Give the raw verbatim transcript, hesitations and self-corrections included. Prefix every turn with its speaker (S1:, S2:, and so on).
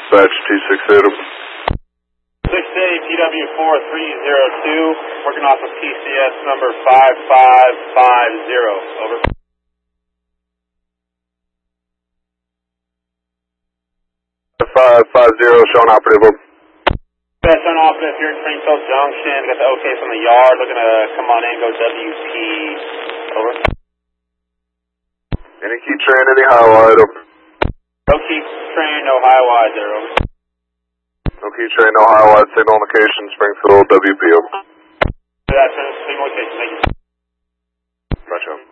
S1: dispatch two six eight.
S2: six eight P W four three zero two, working off of P C S number five five five zero. Over.
S1: five five zero, showing operative.
S2: Best on operative here in Springfield Junction. Got the OK from the yard. Looking to come on in, go W P. Over.
S1: Any key train, any high wide. Over.
S2: No key train, no high wide there. Over.
S1: No key train, no high wide. Signal location, Springfield W P. Over.
S2: That's a signal location. Thank you.
S1: Gotcha.